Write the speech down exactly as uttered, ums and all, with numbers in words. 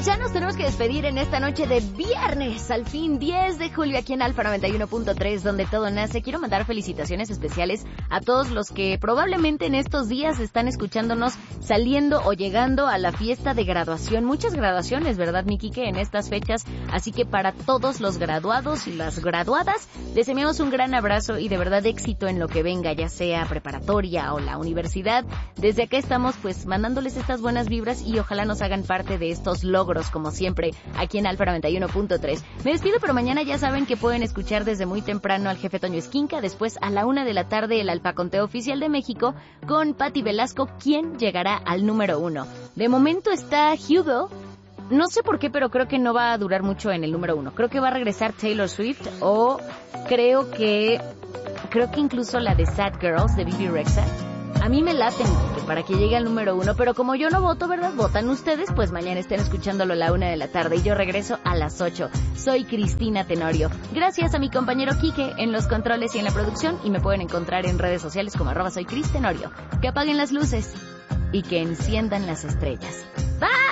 Pues ya nos tenemos que despedir en esta noche de viernes, al fin diez de julio aquí en Alfa noventa y uno punto tres, donde todo nace. Quiero mandar felicitaciones especiales a todos los que probablemente en estos días están escuchándonos saliendo o llegando a la fiesta de graduación. Muchas graduaciones, ¿verdad, mi Quique, en estas fechas? Así que para todos los graduados y las graduadas, les enviamos un gran abrazo y de verdad éxito en lo que venga, ya sea preparatoria o la universidad. Desde acá estamos pues mandándoles estas buenas vibras y ojalá nos hagan parte de estos logros, como siempre, aquí en Alfa noventa y uno punto tres. Me despido, pero mañana ya saben que pueden escuchar desde muy temprano al jefe Toño Esquinca, después a la una de la tarde el Alfaconteo Oficial de México con Pati Velasco, quien llegará al número uno. De momento está Hugo. No sé por qué, pero creo que no va a durar mucho en el número uno. Creo que va a regresar Taylor Swift o creo que creo que incluso la de Sad Girls de Bibi Rexha. A mí me laten para que llegue al número uno, pero como yo no voto, ¿verdad? Votan ustedes, pues mañana estén escuchándolo a la una de la tarde y yo regreso a las ocho. Soy Cristina Tenorio. Gracias a mi compañero Quique en los controles y en la producción, y me pueden encontrar en redes sociales como arroba soy Cris Tenorio. Que apaguen las luces y que enciendan las estrellas. ¡Bye!